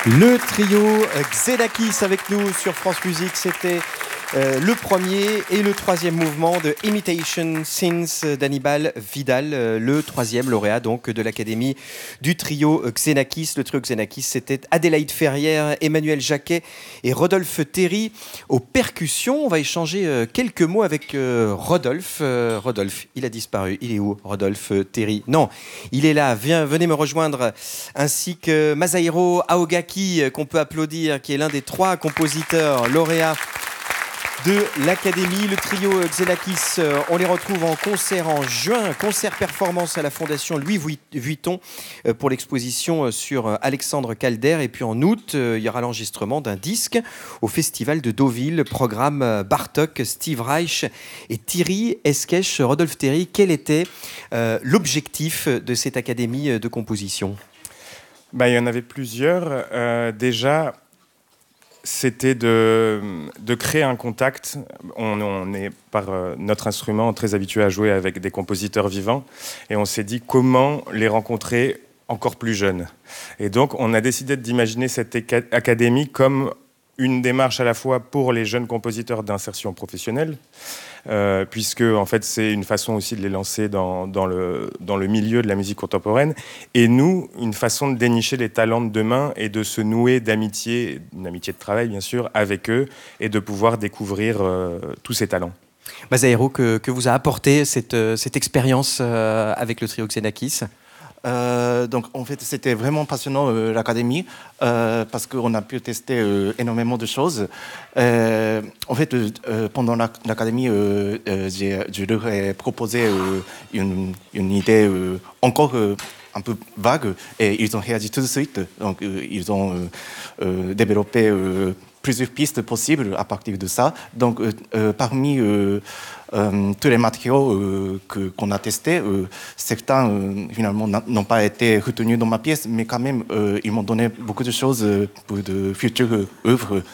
Le trio Xenakis avec nous sur France Musique, c'était le premier et le troisième mouvement de Imitation Sins d'Hannibal Vidal, le troisième lauréat donc de l'Académie du trio Xenakis. Le trio Xenakis, c'était Adélaïde Ferrière, Emmanuel Jacquet et Rodolphe Terry aux percussions. On va échanger quelques mots avec Rodolphe. Rodolphe, il a disparu. Il est où, Rodolphe Terry? Non, il est là. Venez me rejoindre, ainsi que Masahiro Aogaki, qu'on peut applaudir, qui est l'un des 3 compositeurs lauréats de l'Académie. Le trio Xenakis, on les retrouve en concert en juin, concert performance à la Fondation Louis Vuitton pour l'exposition sur Alexandre Calder. Et puis en août, il y aura l'enregistrement d'un disque au Festival de Deauville, programme Bartók, Steve Reich et Thierry Esquèche. Rodolphe Terry, quel était l'objectif de cette Académie de composition? Il y en avait plusieurs. Déjà, c'était de créer un contact. On est, par notre instrument, très habitué à jouer avec des compositeurs vivants. Et on s'est dit comment les rencontrer encore plus jeunes. Et donc, on a décidé d'imaginer cette académie comme une démarche à la fois pour les jeunes compositeurs d'insertion professionnelle, puisque en fait, c'est une façon aussi de les lancer dans le milieu de la musique contemporaine. Et nous, une façon de dénicher les talents de demain et de se nouer d'amitié, une amitié de travail bien sûr, avec eux et de pouvoir découvrir tous ces talents. Masahiro, que vous a apporté cette expérience avec le trio Xenakis? Donc en fait c'était vraiment passionnant l'académie parce qu'on a pu tester énormément de choses. En fait pendant l'académie je leur ai proposé une idée encore un peu vague et ils ont réagi tout de suite. Donc ils ont développé plusieurs pistes possibles à partir de ça. Donc parmi tous les matériaux qu'on a testés, certains finalement n'ont pas été retenus dans ma pièce, mais quand même ils m'ont donné beaucoup de choses pour de futures œuvres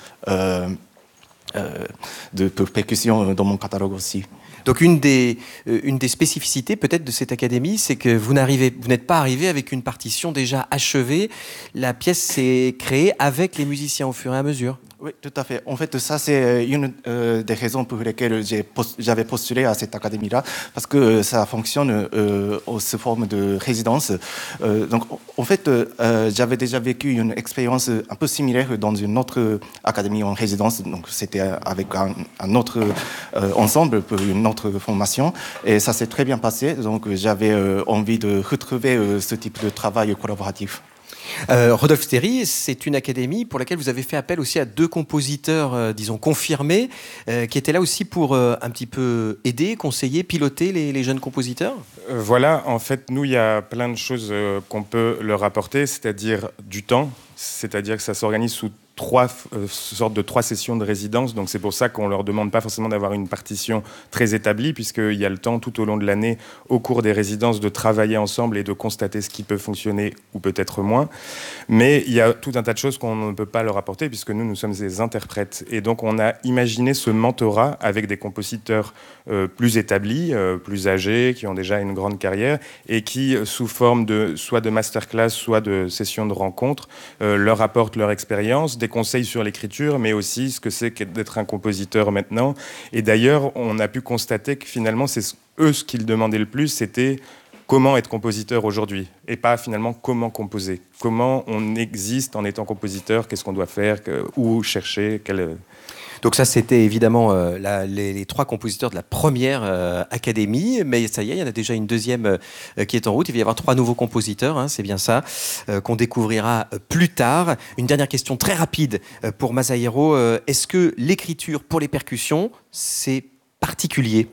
de percussion dans mon catalogue aussi. Donc une des spécificités peut-être de cette académie, c'est que vous n'êtes pas arrivé avec une partition déjà achevée. La pièce s'est créée avec les musiciens au fur et à mesure. Oui, tout à fait. En fait, ça, c'est une des raisons pour lesquelles j'avais postulé à cette académie-là, parce que ça fonctionne sous forme de résidence. Donc, en fait, j'avais déjà vécu une expérience un peu similaire dans une autre académie en résidence. Donc, c'était avec un autre ensemble pour une autre formation. Et ça s'est très bien passé. Donc, j'avais envie de retrouver ce type de travail collaboratif. Rodolphe Terry, c'est une académie pour laquelle vous avez fait appel aussi à 2 compositeurs, disons, confirmés, qui étaient là aussi pour un petit peu aider, conseiller, piloter les jeunes compositeurs. Voilà, en fait, nous, il y a plein de choses qu'on peut leur apporter, c'est-à-dire du temps, c'est-à-dire que ça s'organise sous 3 sessions de résidence, donc c'est pour ça qu'on leur demande pas forcément d'avoir une partition très établie, puisqu'il y a le temps tout au long de l'année, au cours des résidences, de travailler ensemble et de constater ce qui peut fonctionner ou peut-être moins. Mais il y a tout un tas de choses qu'on ne peut pas leur apporter, puisque nous sommes des interprètes. Et donc on a imaginé ce mentorat avec des compositeurs plus établis, plus âgés, qui ont déjà une grande carrière, et qui, sous forme soit de masterclass, soit de sessions de rencontres, leur apportent leur expérience, des conseils sur l'écriture, mais aussi ce que c'est d'être un compositeur maintenant. Et d'ailleurs, on a pu constater que finalement, c'est eux ce qu'ils demandaient le plus, c'était comment être compositeur aujourd'hui, et pas finalement comment composer. Comment on existe en étant compositeur, qu'est-ce qu'on doit faire, où chercher, Donc ça, c'était évidemment les 3 compositeurs de la première académie, mais ça y est, il y en a déjà une deuxième qui est en route. Il va y avoir 3 nouveaux compositeurs, hein, c'est bien ça, qu'on découvrira plus tard. Une dernière question très rapide pour Masahiro. Est-ce que l'écriture pour les percussions, c'est particulier?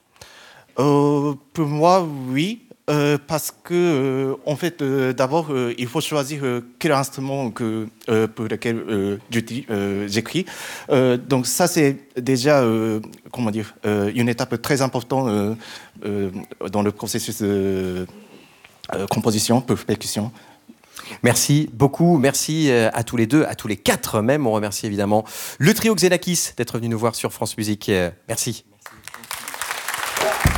Pour moi, oui. Parce que, en fait, d'abord, il faut choisir quel instrument pour lequel j'écris. Donc ça, c'est déjà, une étape très importante dans le processus de composition pour percussion. Merci beaucoup, merci à tous les 2, à tous les 4 même. On remercie évidemment le trio Xenakis d'être venu nous voir sur France Musique. Merci.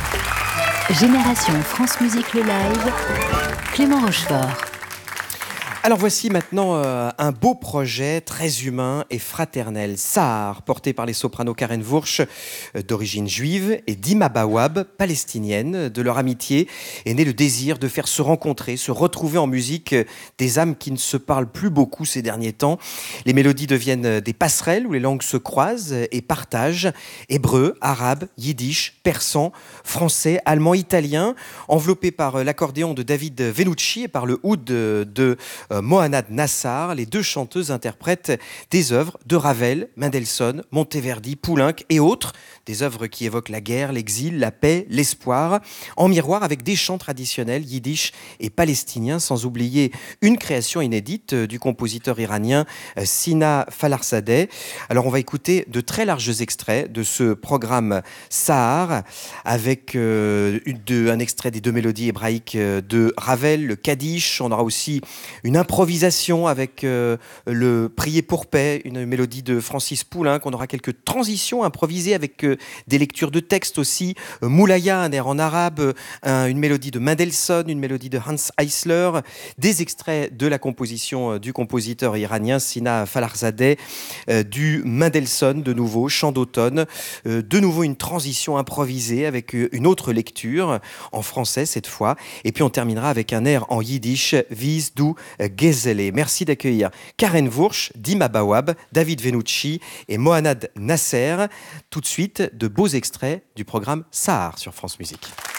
Génération France Musique le live, Clément Rochefort. Alors voici maintenant un beau projet très humain et fraternel. Sahar, porté par les sopranos Karen Wursch, d'origine juive, et Dima Bawab, palestinienne. De leur amitié est né le désir de faire se rencontrer, se retrouver en musique des âmes qui ne se parlent plus beaucoup ces derniers temps. Les mélodies deviennent des passerelles où les langues se croisent et partagent. Hébreu, arabe, yiddish, persan, français, allemand, italien, enveloppé par l'accordéon de David Venucci et par le oud de Mohanad Nassar. Les deux chanteuses interprètent des œuvres de Ravel, Mendelssohn, Monteverdi, Poulenc et autres, des œuvres qui évoquent la guerre, l'exil, la paix, l'espoir, en miroir avec des chants traditionnels yiddish et palestiniens, sans oublier une création inédite du compositeur iranien Sina Falarsadeh. Alors on va écouter de très larges extraits de ce programme Sahar, avec un extrait des deux mélodies hébraïques de Ravel, le Kaddish. On aura aussi une improvisation avec le Prier pour paix, une mélodie de Francis Poulenc. On aura quelques transitions improvisées avec des lectures de textes aussi. Moulaya, un air en arabe, une mélodie de Mendelssohn, une mélodie de Hans Eisler, des extraits de la composition du compositeur iranien Sina Falarsadeh, du Mendelssohn de nouveau, chant d'automne, de nouveau une transition improvisée avec une autre lecture en français cette fois, et puis on terminera avec un air en yiddish, Wies du Geselle. Merci d'accueillir Karen Wursch, Dima Bawab, David Venucci et Mohanad Nasser. Tout de suite, de beaux extraits du programme Sahar sur France Musique.